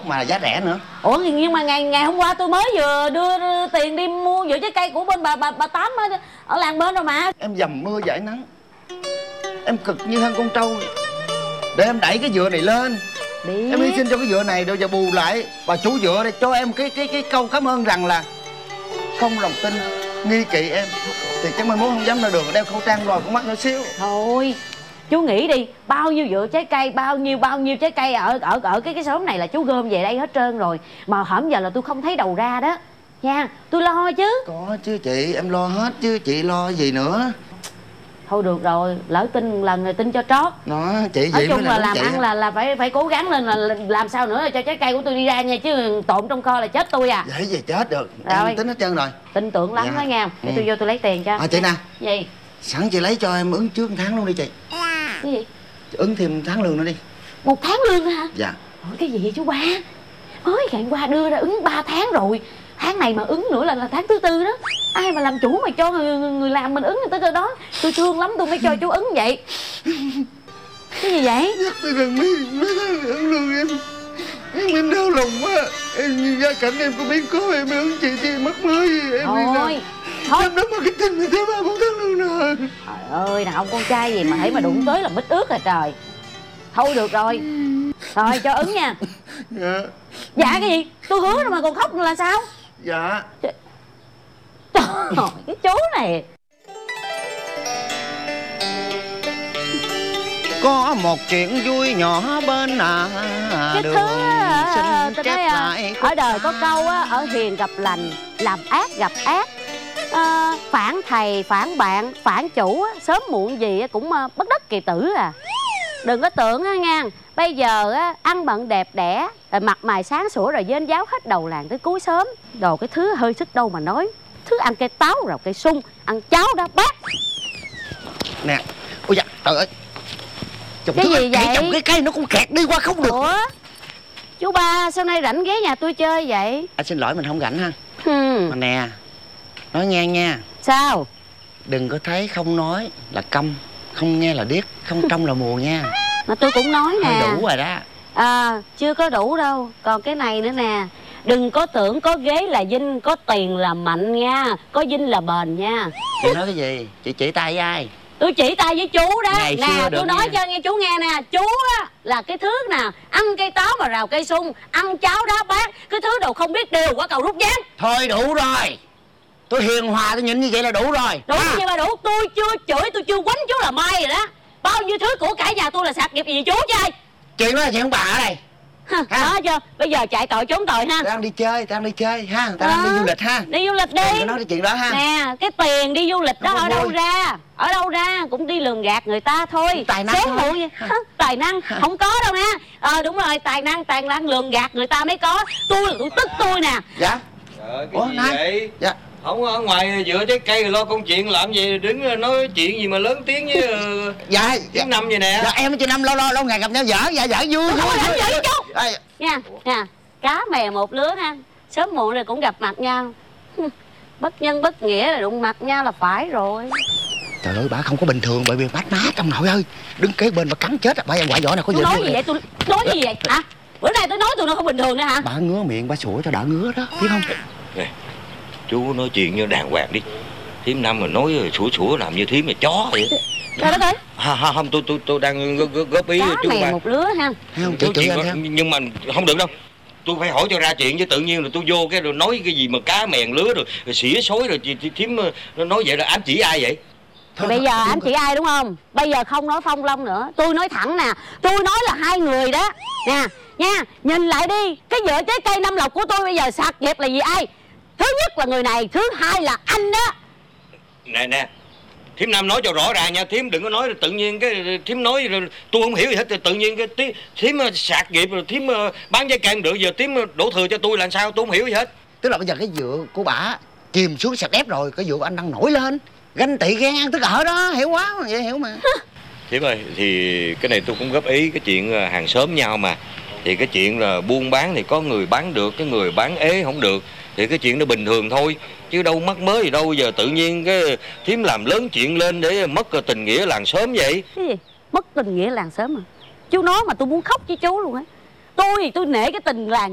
tốt mà giá rẻ nữa. Ủa nhưng mà ngày hôm qua tôi mới vừa đưa tiền đi mua vựa trái cây của bên bà Tám ở làng bên rồi mà. Em dầm mưa dãi nắng, em cực như thân con trâu để em đẩy cái vựa này lên. Em hy sinh cho cái vựa này rồi giờ bù lại bà chủ vựa đây cho em cái câu cảm ơn rằng là không lòng tin, nghi kỵ em thì chắc mai mốt không dám ra đường đeo khẩu trang rồi con mắt nhỏ xíu. Thôi chú nghĩ đi, bao nhiêu vựa trái cây, bao nhiêu trái cây ở cái xóm này là chú gom về đây hết trơn rồi. Mà hổm giờ là tôi không thấy đầu ra đó nha, tôi lo chứ. Có chứ chị, em lo hết chứ, chị lo gì nữa. Thôi được rồi, lỡ tin lần rồi tin cho trót. Đó chị nói chung là làm chị ăn là phải cố gắng lên, là làm sao nữa cho trái cây của tôi đi ra nha, chứ tồn trong kho là chết tôi à. Vậy gì chết được rồi. Em tính hết trơn rồi. Tin tưởng lắm đó nha. Để tôi vô tôi lấy tiền cho. Chị nè. Gì? Sẵn chị lấy cho em ứng trước 1 tháng luôn đi chị. Cái gì? Ứng thêm 1 tháng lương nữa đi. 1 tháng lương hả? Dạ. Ủa cái gì vậy chú ba? Mới ngày qua đưa ra ứng 3 tháng rồi, tháng này mà ứng nữa là tháng thứ 4 đó. Ai mà làm chủ mà cho người làm mình ứng tới cơ đó. Tôi thương lắm tôi mới cho chú ứng vậy. Cái gì vậy? Nhắc tới gần mấy tháng ứng lương em đau lòng quá. Em gia cảnh em có biến cố em ứng chị thì mất mới em. Thôi em đóng marketing mà tới 3-4 tháng lương rồi. Trời ơi nào, con trai gì mà hãy mà đụng tới là bít ướt à trời. Thôi được rồi. Rồi cho ứng nha. Dạ. Dạ cái gì? Tôi hứa rồi mà còn khóc là sao? Dạ. Trời, cái chú này. Có một chuyện vui nhỏ bên cái đường, thứ xin tôi chép nói lại ở đời có câu á, ở hiền gặp lành, làm ác gặp ác. Phản thầy phản bạn phản chủ á, sớm muộn gì á, cũng bất đắc kỳ tử à. Đừng có tưởng á nha, bây giờ á, ăn bận đẹp đẽ rồi mặt mày sáng sủa rồi dên giáo hết đầu làng tới cuối xóm. Đồ cái thứ hơi sức đâu mà nói. Thứ ăn cây táo rồi cây sung, ăn cháo đó bác. Nè. Ôi dạ trời ơi. Chồng cái gì vậy? Chồng cái cây nó cũng kẹt đi qua không được. Ủa chú ba sao nay rảnh ghé nhà tôi chơi vậy? Anh xin lỗi mình không rảnh ha. Mà nè, nói nghe nha. Sao? Đừng có thấy không nói là câm, không nghe là điếc, không trông là mù nha. Mà tôi cũng nói nè. Hơi đủ rồi đó. Chưa có đủ đâu. Còn cái này nữa nè. Đừng có tưởng có ghế là vinh, có tiền là mạnh nha, có vinh là bền nha. Chị nói cái gì? Chị chỉ tay với ai? Tôi chỉ tay với chú đó. Ngày nè tôi nói cho nghe chú nghe nè. Chú á là cái thứ nè, ăn cây táo mà rào cây sung, ăn cháo đá bát, cái thứ đồ không biết điều quả cầu rút ván. Thôi đủ rồi. Tôi hiền hòa tôi nhịn như vậy là đủ rồi. Đủ gì mà đủ. Tôi chưa chửi, tôi chưa quánh chú là may rồi đó. Bao nhiêu thứ của cải nhà tôi là sạc nghiệp gì chú chơi. Chuyện đó là chuyện ông bà ở đây. Đó chưa? Bây giờ chạy tội trốn tội ha. Tao đang đi chơi ha. Tao đang đi du lịch ha. Đi du lịch đi. Tao nói cái chuyện đó ha. Nè, cái tiền đi du lịch đó ở đâu ra? Ở đâu ra? Cũng đi lường gạt người ta thôi. Tài năng sớm muộn gì? Tài năng không có đâu nè. Đúng rồi, tài năng lường gạt người ta mới có. Tôi là tôi tức tôi nè. Dạ. Trời, cái gì vậy? Dạ. Không ở ngoài dựa trái cây rồi lo công chuyện làm gì, đứng nói chuyện gì mà lớn tiếng với dạ tiếng Năm vậy nè. Dạ em với chị Năm lâu ngày gặp nhau giỡn, dạ vui chú. Nha, cá mè một lứa ha, sớm muộn rồi cũng gặp mặt nhau. Bất nhân bất nghĩa là đụng mặt nhau là phải rồi. Trời ơi, bà không có bình thường bởi vì bát má trong nội ơi. Đứng kế bên bà cắn chết, bà ngoại võ này có gì. Nói gì vậy? Tôi nói gì vậy hả? Bữa nay tôi nói tôi nó không bình thường nữa hả? Bà ngứa miệng, bà sủa cho đỡ ngứa đó, biết không? Nè, chú nói chuyện như đàng hoàng đi. Thím Năm mà nói sủa làm như thím là chó vậy. Trời đất ơi. Không, tôi đang góp ý cá chú mè bà. một lứa ha. Không, nhưng mà không được đâu. Tôi phải hỏi cho ra chuyện chứ tự nhiên là tôi vô cái rồi nói cái gì mà cá mèn lứa rồi xỉa xối rồi thím nói vậy là ám chỉ ai vậy? Thì bây giờ ám chỉ ai đúng không? Bây giờ không nói phong long nữa. Tôi nói thẳng nè. Tôi nói là hai người đó. Nè, nha, nhìn lại đi. Cái vựa trái cây Năm Lộc của tôi bây giờ sạc nghiệp là vì ai? Thứ nhất là người này, thứ hai là anh đó. Nè, thím Năm nói cho rõ ràng nha. Thím đừng có nói tự nhiên cái thím nói rồi tôi không hiểu gì hết. Tự nhiên cái thím sạc nghiệp rồi thím bán trái cây được, giờ thím đổ thừa cho tôi là sao? Tôi không hiểu gì hết. Tức là bây giờ cái vựa của bả chìm xuống sạch đép rồi, cái vựa của anh đang nổi lên, ganh tị ghen ăn tức ở đó, hiểu quá vậy, hiểu mà. Thím ơi, thì cái này tôi cũng góp ý cái chuyện hàng xóm nhau mà. Thì cái chuyện là buôn bán thì có người bán được, cái người bán ế không được. Thì cái chuyện đó bình thường thôi. Chứ đâu mắc mới gì đâu, giờ tự nhiên cái thím làm lớn chuyện lên để mất tình nghĩa làng xóm vậy. Cái gì? Mất tình nghĩa làng xóm à? Chú nói mà tôi muốn khóc với chú luôn á. Tôi nể cái tình làng